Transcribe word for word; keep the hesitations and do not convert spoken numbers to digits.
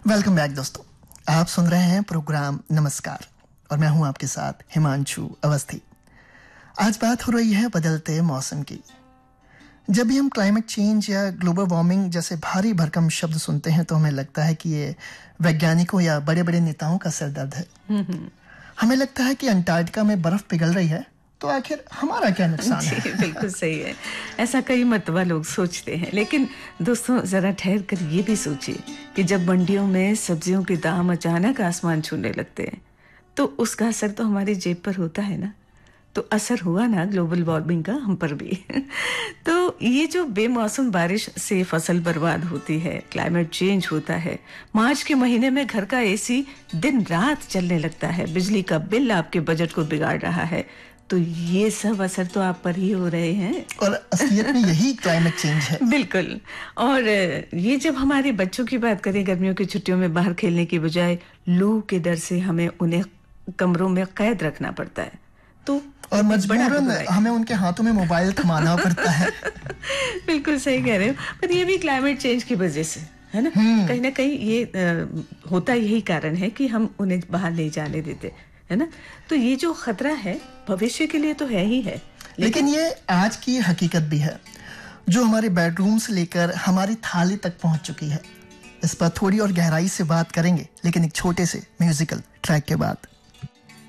Welcome back दोस्तों, आप सुन रहे हैं प्रोग्राम नमस्कार और मैं हूं आपके साथ हिमांशु अवस्थी। आज बात हो रही है बदलते मौसम की। जब भी हम क्लाइमेट चेंज या ग्लोबल वार्मिंग जैसे भारी भरकम शब्द सुनते हैं तो हमें लगता है कि ये वैज्ञानिकों या बड़े बड़े नेताओं का सिरदर्द है। हमें लगता है कि अंटार्कटिका में बर्फ पिघल रही है तो आखिर हमारा क्या नुकसान है। जी बिल्कुल सही है, ऐसा कई मर्तबा लोग सोचते हैं। लेकिन दोस्तों जरा ठहर कर ये भी सोचिए कि जब मंडियों में सब्जियों के दाम अचानक आसमान छूने लगते हैं तो उसका असर तो हमारी जेब पर होता है ना। तो असर हुआ ना ग्लोबल वार्मिंग का हम पर भी। तो ये जो बेमौसम बारिश से फसल बर्बाद होती है, क्लाइमेट चेंज होता है, मार्च के महीने में घर का एसी दिन रात चलने लगता है, बिजली का बिल आपके बजट को बिगाड़ रहा है, तो ये सब असर तो आप पर ही हो रहे हैं। और असलियत में यही क्लाइमेट चेंज है। बिल्कुल। और ये जब हमारे बच्चों की बात करें, गर्मियों की छुट्टियों में बाहर खेलने की बजाय लू के डर से हमें उन्हें कमरों में कैद रखना पड़ता है, तो और मजबूरन हमें उनके हाथों में मोबाइल थमाना पड़ता है। बिल्कुल सही कह रहे हो, पर ये भी क्लाइमेट चेंज की वजह से है ना। कहीं ना कहीं ये आ, होता यही कारण है कि हम उन्हें बाहर नहीं जाने देते, है ना। तो ये जो खतरा है भविष्य के लिए तो है ही है, लेकिन, लेकिन ये आज की हकीकत भी है जो हमारे बेडरूम से लेकर हमारी थाली तक पहुंच चुकी है। इस पर थोड़ी और गहराई से बात करेंगे, लेकिन एक छोटे से म्यूजिकल ट्रैक के बाद।